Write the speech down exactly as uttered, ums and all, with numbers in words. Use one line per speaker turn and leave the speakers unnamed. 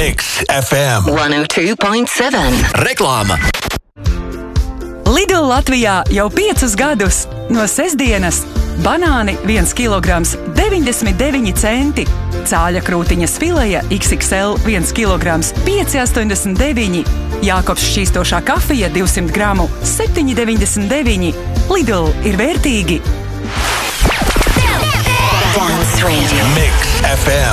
Mix F M
one oh two point seven.
Reklāma.
Lidl Latvijā jau piecus gadus no sestdienas banāni viens kilograms deviņdesmit deviņi centi, cāļa krūtiņas fileja X X L viens kilograms pieci astoņdesmit deviņi, Jākobs šķīstošā kafija divsimt gramu septiņi deviņdesmit deviņi. Lidl ir vērtīgi.
Dance Radio.
Mix F M.